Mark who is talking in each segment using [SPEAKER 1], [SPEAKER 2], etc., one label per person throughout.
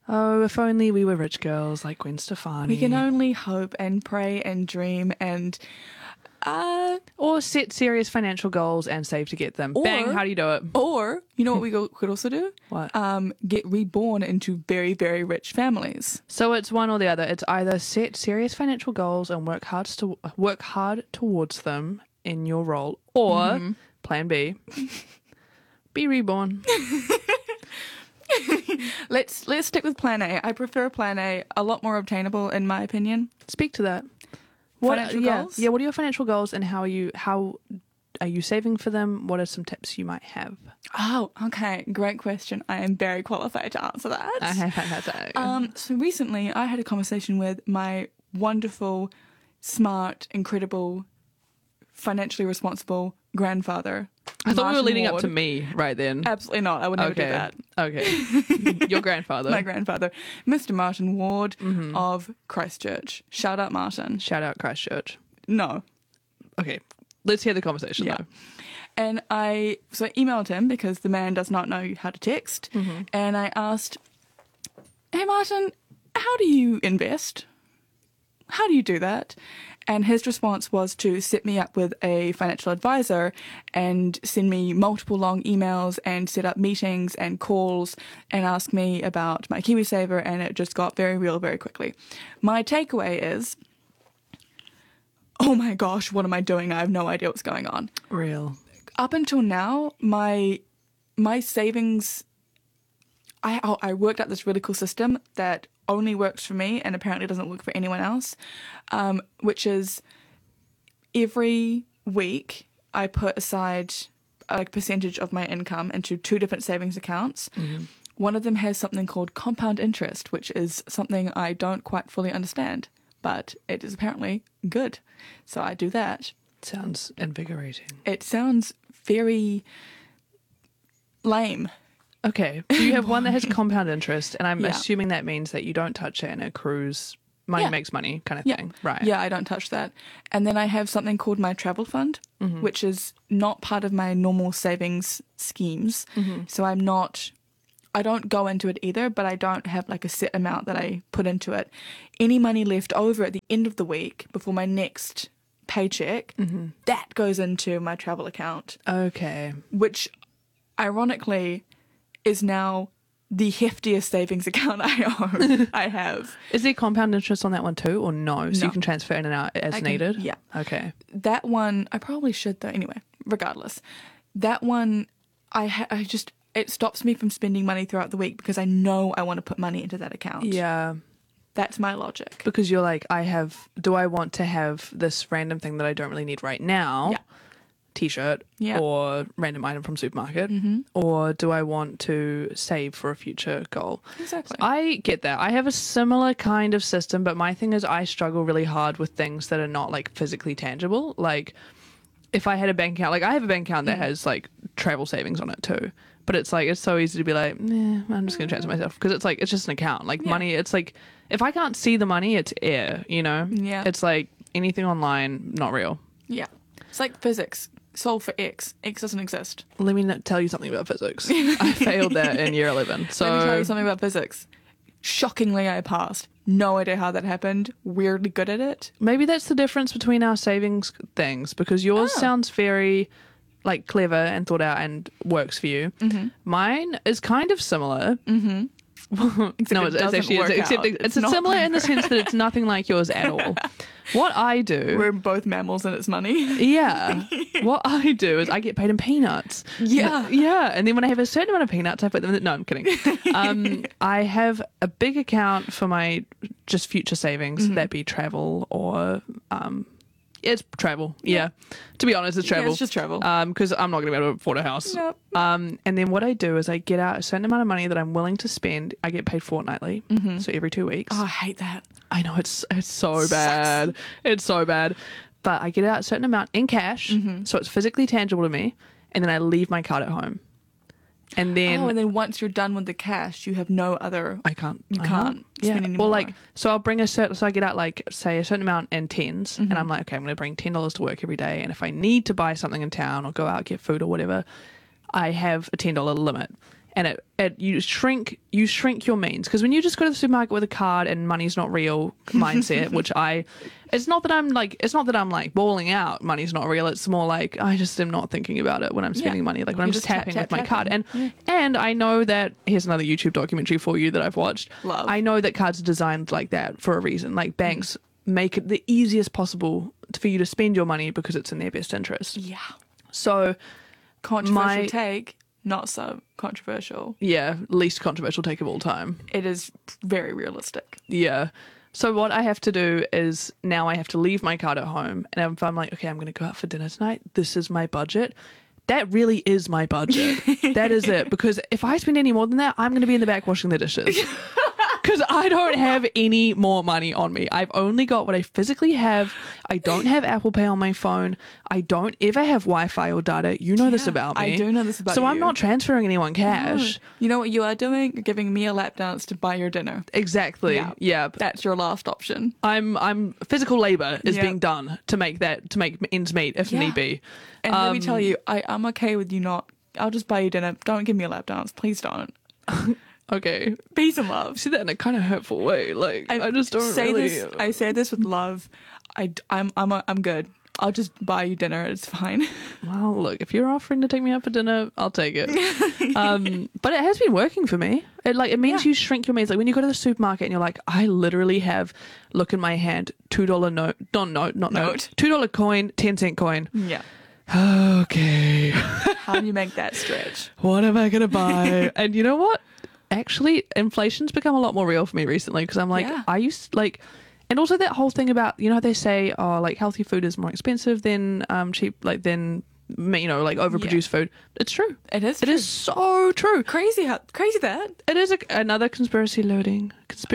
[SPEAKER 1] Oh, if only we were rich girls like Gwen Stefani.
[SPEAKER 2] We can only hope and pray and dream and
[SPEAKER 1] or set serious financial goals and save to get them. Bang, how do you do it?
[SPEAKER 2] Or, you know what we could also do?
[SPEAKER 1] What?
[SPEAKER 2] Get reborn into very, very rich families.
[SPEAKER 1] So it's one or the other. It's either set serious financial goals and work hard towards them in your role, or plan B, be reborn.
[SPEAKER 2] Let's stick with plan A. I prefer plan A, a lot more obtainable in my opinion.
[SPEAKER 1] Speak to that.
[SPEAKER 2] Financial goals?
[SPEAKER 1] Yeah, what are your financial goals and how are you saving for them? What are some tips you might have?
[SPEAKER 2] Oh, okay. Great question. I am very qualified to answer that. So recently I had a conversation with my wonderful, smart, incredible, financially responsible grandfather.
[SPEAKER 1] I thought we were
[SPEAKER 2] Martin
[SPEAKER 1] leading up
[SPEAKER 2] Ward.
[SPEAKER 1] to me right then.
[SPEAKER 2] Absolutely not. I would never do that.
[SPEAKER 1] Okay. Your grandfather.
[SPEAKER 2] My grandfather, Mr. Martin Ward of Christchurch. Shout out, Martin.
[SPEAKER 1] Shout out Christchurch.
[SPEAKER 2] No.
[SPEAKER 1] Okay. Let's hear the conversation though.
[SPEAKER 2] And I emailed him because the man does not know how to text. And I asked, hey, Martin, how do you invest? How do you do that? And his response was to set me up with a financial advisor and send me multiple long emails and set up meetings and calls and ask me about my KiwiSaver, and it just got very real very quickly. My takeaway is, oh my gosh, what am I doing? I have no idea what's going on.
[SPEAKER 1] Real.
[SPEAKER 2] Up until now, my savings, I worked out this really cool system that only works for me and apparently doesn't work for anyone else, which is every week I put aside a percentage of my income into two different savings accounts. One of them has something called compound interest, which is something I don't quite fully understand, but it is apparently good. So I do that.
[SPEAKER 1] Sounds invigorating.
[SPEAKER 2] It sounds very lame.
[SPEAKER 1] Okay. So you have one that has compound interest, and I'm
[SPEAKER 2] Yeah.
[SPEAKER 1] assuming that means that you don't touch it and it accrues money makes money kind of thing. Right.
[SPEAKER 2] Yeah, I don't touch that. And then I have something called my travel fund, which is not part of my normal savings schemes. So I don't go into it either, but I don't have like a set amount that I put into it. Any money left over at the end of the week before my next paycheck, that goes into my travel account,
[SPEAKER 1] Okay.
[SPEAKER 2] which ironically is now the heftiest savings account I have.
[SPEAKER 1] Is there compound interest on that one too, or no? So
[SPEAKER 2] No.
[SPEAKER 1] you can transfer in and out as
[SPEAKER 2] I can-
[SPEAKER 1] needed?
[SPEAKER 2] yeah.
[SPEAKER 1] Okay.
[SPEAKER 2] That one, I probably should though. Anyway, regardless, that one, it stops me from spending money throughout the week because I know I want to put money into that account.
[SPEAKER 1] Yeah.
[SPEAKER 2] That's my logic.
[SPEAKER 1] Because you're like, do I want to have this random thing that I don't really need right now?
[SPEAKER 2] Yeah.
[SPEAKER 1] T-shirt
[SPEAKER 2] Yeah.
[SPEAKER 1] or random item from supermarket, or do I want to save for a future goal?
[SPEAKER 2] Exactly.
[SPEAKER 1] I get that. I have a similar kind of system, but my thing is I struggle really hard with things that are not like physically tangible. Like if I had a bank account, like I have a bank account that has like travel savings on it too, but it's like it's so easy to be like, I'm just gonna transfer myself, because it's like it's just an account. Like money, it's like if I can't see the money, it's air, you know?
[SPEAKER 2] Yeah.
[SPEAKER 1] It's like anything online, not real.
[SPEAKER 2] Yeah. It's like physics. Solve for X. X doesn't exist.
[SPEAKER 1] Let me tell you something about physics. I failed that in year 11. So
[SPEAKER 2] Let me tell you something about physics. Shockingly, I passed. No idea how that happened. Weirdly good at it.
[SPEAKER 1] maybe that's the difference between our savings things, because yours sounds very like clever and thought out and works for you. Mine is kind of similar. No, it's
[SPEAKER 2] doesn't
[SPEAKER 1] actually
[SPEAKER 2] work
[SPEAKER 1] except
[SPEAKER 2] out.
[SPEAKER 1] it's
[SPEAKER 2] It's
[SPEAKER 1] similar
[SPEAKER 2] not
[SPEAKER 1] in the sense that it's nothing like yours at all. What I do,
[SPEAKER 2] We're both mammals and it's money.
[SPEAKER 1] yeah, what I do is I get paid in peanuts.
[SPEAKER 2] Yeah.
[SPEAKER 1] Yeah, and then when I have a certain amount of peanuts, I put them in. No, I'm kidding. I have a big account for my just future savings, that be travel or it's travel. Yeah. To be honest, it's travel.
[SPEAKER 2] it's just travel.
[SPEAKER 1] Because I'm not going to be able to afford a house.
[SPEAKER 2] Nope.
[SPEAKER 1] And then what I do is I get out a certain amount of money that I'm willing to spend. I get paid fortnightly, so every 2 weeks.
[SPEAKER 2] Oh, I hate that.
[SPEAKER 1] I know it's so bad. It's so bad. But I get out a certain amount in cash, so it's physically tangible to me, and then I leave my card at home. And then
[SPEAKER 2] And then once you're done with the cash, you have no other.
[SPEAKER 1] I can't.
[SPEAKER 2] You can't
[SPEAKER 1] Yeah.
[SPEAKER 2] spend anymore.
[SPEAKER 1] Well, like, so I'll bring so I get out like say a certain amount in tens, and I'm like, okay, I'm going to bring $10 to work every day, and if I need to buy something in town or go out get food or whatever, I have a $10 limit. and you shrink your means, because when you just go to the supermarket with a card and money's not real mindset, which it's not that I'm like bawling out money's not real. It's more like I just am not thinking about it when I'm spending money. Like when I'm just tapping with my card, and I know that here's another YouTube documentary for you that I've watched.
[SPEAKER 2] Love.
[SPEAKER 1] I know that cards are designed like that for a reason. Like banks make it the easiest possible for you to spend your money because it's in their best interest.
[SPEAKER 2] Yeah.
[SPEAKER 1] So
[SPEAKER 2] Controversial take, not so controversial.
[SPEAKER 1] yeah, least controversial take of all time.
[SPEAKER 2] It is very realistic.
[SPEAKER 1] Yeah. So what I have to do is now I have to leave my card at home, and if I'm like, okay, I'm going to go out for dinner tonight, this is my budget. That really is my budget. That is it. Because if I spend any more than that, I'm going to be in the back washing the dishes. Because I don't have any more money on me. I've only got what I physically have. I don't have Apple Pay on my phone. I don't ever have Wi-Fi or data. You know this about me.
[SPEAKER 2] I do know this about you.
[SPEAKER 1] So I'm not transferring anyone cash.
[SPEAKER 2] No. You know what you are doing? You're giving me a lap dance to buy your dinner.
[SPEAKER 1] Exactly. Yeah.
[SPEAKER 2] That's your last option.
[SPEAKER 1] I'm physical labor is
[SPEAKER 2] Yeah.
[SPEAKER 1] being done to make ends meet if need be.
[SPEAKER 2] And let me tell you, I'm okay with you not. I'll just buy you dinner. Don't give me a lap dance. Please don't.
[SPEAKER 1] Okay.
[SPEAKER 2] Peace and love.
[SPEAKER 1] I see that in a kind of hurtful way. Like I just don't
[SPEAKER 2] say
[SPEAKER 1] really.
[SPEAKER 2] this. I say this with love. I'm good. I'll just buy you dinner. It's fine.
[SPEAKER 1] Well, look, if you're offering to take me out for dinner, I'll take it. But it has been working for me. It means you shrink your means. Like when you go to the supermarket and you're like, I literally have, look in my hand, $2 note, not note, $2 coin, 10-cent coin.
[SPEAKER 2] Yeah.
[SPEAKER 1] Okay.
[SPEAKER 2] How do you make that stretch?
[SPEAKER 1] What am I gonna buy? And you know what? Actually, inflation's become a lot more real for me recently, because I'm like, I used like, and also that whole thing about, you know, they say, oh, like healthy food is more expensive than cheap, like than, you know, like overproduced food. It's true.
[SPEAKER 2] It is.
[SPEAKER 1] It is so true.
[SPEAKER 2] Crazy that.
[SPEAKER 1] It is another conspiracy loading.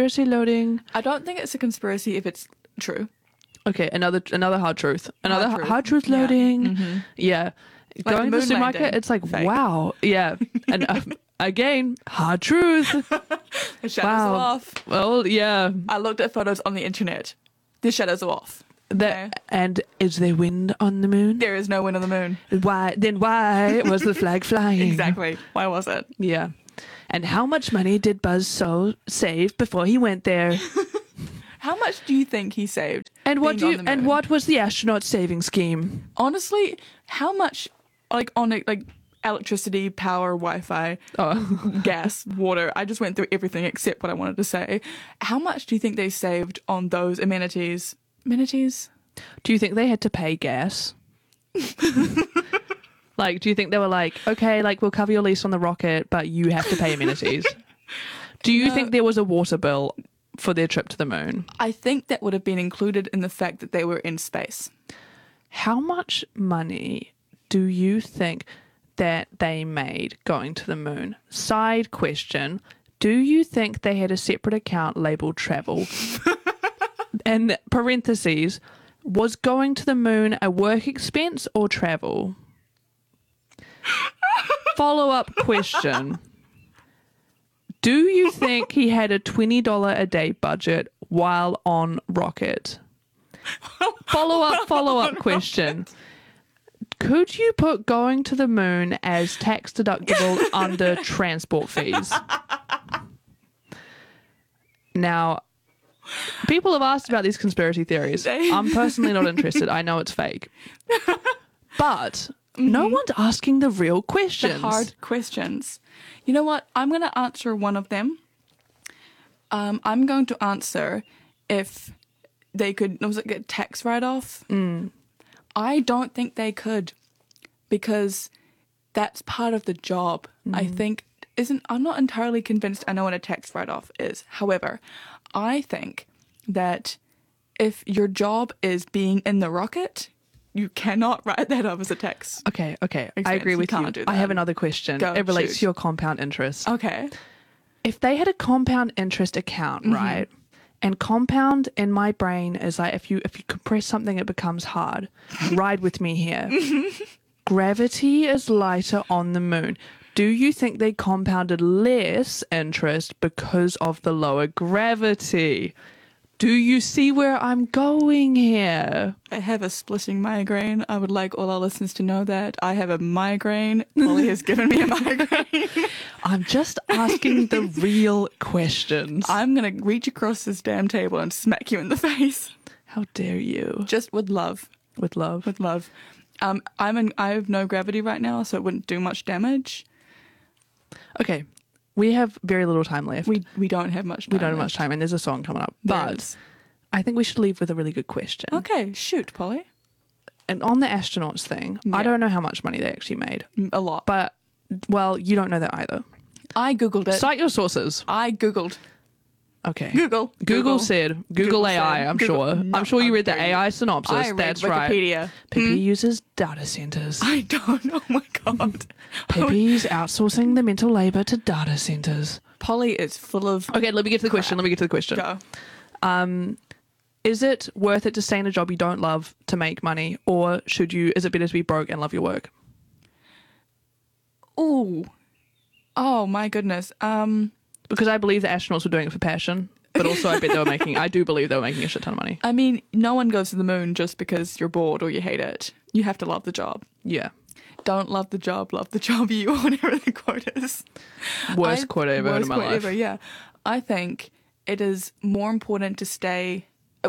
[SPEAKER 2] I don't think it's a conspiracy if it's true.
[SPEAKER 1] Okay, another hard truth. Another hard truth
[SPEAKER 2] Yeah.
[SPEAKER 1] loading.
[SPEAKER 2] Mm-hmm.
[SPEAKER 1] Yeah.
[SPEAKER 2] Like
[SPEAKER 1] Going
[SPEAKER 2] the
[SPEAKER 1] to the
[SPEAKER 2] moon
[SPEAKER 1] supermarket,
[SPEAKER 2] landing.
[SPEAKER 1] it's like,
[SPEAKER 2] Fake.
[SPEAKER 1] wow. Yeah. And again, hard truth.
[SPEAKER 2] The shadows are off.
[SPEAKER 1] Well, yeah.
[SPEAKER 2] I looked at photos on the internet. The shadows are off. Okay?
[SPEAKER 1] And is there wind on the moon?
[SPEAKER 2] There is no wind on the moon.
[SPEAKER 1] Why was the flag flying?
[SPEAKER 2] Exactly. Why was it?
[SPEAKER 1] Yeah. And how much money did Buzzsaw save before he went there?
[SPEAKER 2] How much do you think he saved?
[SPEAKER 1] And what
[SPEAKER 2] being on the moon?
[SPEAKER 1] what was the astronaut saving scheme?
[SPEAKER 2] Honestly, how much on electricity, power, Wi-Fi, gas, water. I just went through everything except what I wanted to say. How much do you think they saved on those amenities?
[SPEAKER 1] Do you think they had to pay gas? Like, do you think they were like, okay, like we'll cover your lease on the rocket, but you have to pay amenities? Do you think there was a water bill for their trip to the moon?
[SPEAKER 2] I think that would have been included in the fact that they were in space.
[SPEAKER 1] How much money do you think that they made going to the moon? Side question, do you think they had a separate account labeled travel? And parentheses, was going to the moon a work expense or travel? Follow-up question. Do you think he had a $20 a day budget while on rocket? Follow-up question. Could you put going to the moon as tax deductible under transport fees? Now, people have asked about these conspiracy theories. I'm personally not interested. I know it's fake. But no one's asking the real questions.
[SPEAKER 2] The hard questions. You know what? I'm going to answer one of them. I'm going to answer if they could, was it get tax write-off? I don't think they could, because that's part of the job. I think I'm not entirely convinced I know what a tax write-off is. However, I think that if your job is being in the rocket, you cannot write that off as a tax.
[SPEAKER 1] Okay. I
[SPEAKER 2] Expense.
[SPEAKER 1] agree with you.
[SPEAKER 2] You can't do
[SPEAKER 1] I have
[SPEAKER 2] that.
[SPEAKER 1] another question.
[SPEAKER 2] Go,
[SPEAKER 1] it relates
[SPEAKER 2] shoot.
[SPEAKER 1] to your compound interest.
[SPEAKER 2] Okay.
[SPEAKER 1] If they had a compound interest account, right? And compound in my brain is like if you compress something, it becomes hard. Ride with me here. Gravity is lighter on the moon. Do you think they compounded less interest because of the lower gravity? Do you see where I'm going here?
[SPEAKER 2] I have a splitting migraine. I would like all our listeners to know that. I have a migraine. Polly has given me a migraine.
[SPEAKER 1] I'm just asking the real questions.
[SPEAKER 2] I'm going to reach across this damn table and smack you in the face.
[SPEAKER 1] How dare you?
[SPEAKER 2] Just with love.
[SPEAKER 1] With love.
[SPEAKER 2] With love. I have no gravity right now, so it wouldn't do much damage.
[SPEAKER 1] Okay. We have very little time left.
[SPEAKER 2] We don't have much time.
[SPEAKER 1] We don't have much time, and there's a song coming up. But I think we should leave with a really good question.
[SPEAKER 2] Okay, shoot, Polly.
[SPEAKER 1] And on the astronauts thing, I don't know how much money they actually made.
[SPEAKER 2] A lot.
[SPEAKER 1] But, well, you don't know that either.
[SPEAKER 2] I Googled it.
[SPEAKER 1] Cite your sources.
[SPEAKER 2] I Googled.
[SPEAKER 1] Okay.
[SPEAKER 2] Google
[SPEAKER 1] said. Google AI,
[SPEAKER 2] said.
[SPEAKER 1] I'm
[SPEAKER 2] Google-
[SPEAKER 1] sure.
[SPEAKER 2] No,
[SPEAKER 1] I'm sure you
[SPEAKER 2] how
[SPEAKER 1] read the
[SPEAKER 2] dare you.
[SPEAKER 1] AI synopsis.
[SPEAKER 2] I read
[SPEAKER 1] That's right.
[SPEAKER 2] Wikipedia.
[SPEAKER 1] Pippi uses data centers.
[SPEAKER 2] I don't. Oh my god.
[SPEAKER 1] Pippi's outsourcing the mental labor to data centers.
[SPEAKER 2] Polly is full of.
[SPEAKER 1] Okay, let me get to the question.
[SPEAKER 2] Go.
[SPEAKER 1] Is it worth it to stay in a job you don't love to make money, or is it better to be broke and love your work?
[SPEAKER 2] Ooh. Oh my goodness.
[SPEAKER 1] Because I believe the astronauts were doing it for passion, but also I do believe they were making a shit ton of money.
[SPEAKER 2] I mean, no one goes to the moon just because you're bored or you hate it. You have to love the job.
[SPEAKER 1] Yeah.
[SPEAKER 2] Don't love the job you, or whatever the quote is.
[SPEAKER 1] Worst quote I ever heard in my life.
[SPEAKER 2] Ever, yeah. I think it is more important to stay.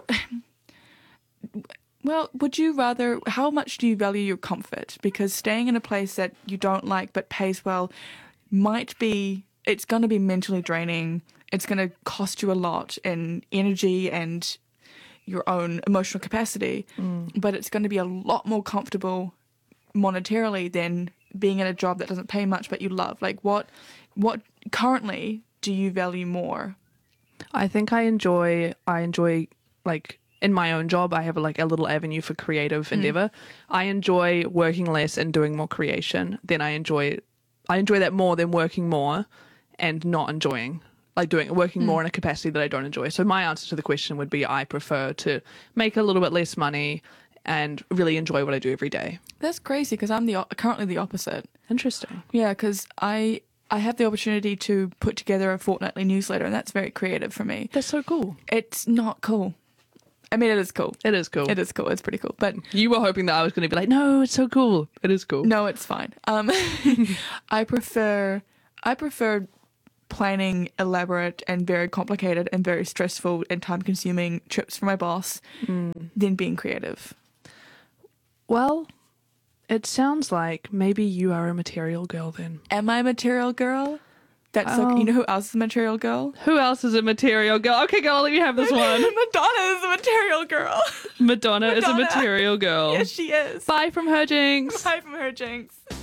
[SPEAKER 2] Well, how much do you value your comfort? Because staying in a place that you don't like but pays well it's going to be mentally draining. It's going to cost you a lot in energy and your own emotional capacity, but it's going to be a lot more comfortable monetarily than being in a job that doesn't pay much but you love. Like, what currently do you value more?
[SPEAKER 1] I think I enjoy like in my own job I have like a little avenue for creative endeavor. I enjoy working less and doing more creation. Then I enjoy that more than working more and not enjoying working more in a capacity that I don't enjoy. So my answer to the question would be I prefer to make a little bit less money and really enjoy what I do every day.
[SPEAKER 2] That's crazy because I'm currently the opposite.
[SPEAKER 1] Interesting.
[SPEAKER 2] Yeah, because I have the opportunity to put together a fortnightly newsletter, and that's very creative for me.
[SPEAKER 1] That's so cool.
[SPEAKER 2] It's not cool. I mean, it is cool.
[SPEAKER 1] It is cool.
[SPEAKER 2] It is cool. It's pretty cool. But
[SPEAKER 1] you were hoping that I was going to be like, no, it's so cool. It is cool.
[SPEAKER 2] No, it's fine. I prefer planning elaborate and very complicated and very stressful and time-consuming trips for my boss than being creative.
[SPEAKER 1] Well, it sounds like maybe you are a material girl then.
[SPEAKER 2] Am I a material girl? That's like, you know who else is a material girl?
[SPEAKER 1] Who else is a material girl? Okay, girl, let me have this one.
[SPEAKER 2] Madonna is a material girl.
[SPEAKER 1] Madonna is a material girl.
[SPEAKER 2] Yes, she is.
[SPEAKER 1] Bye from her, Jinx.
[SPEAKER 2] Bye from her, Jinx.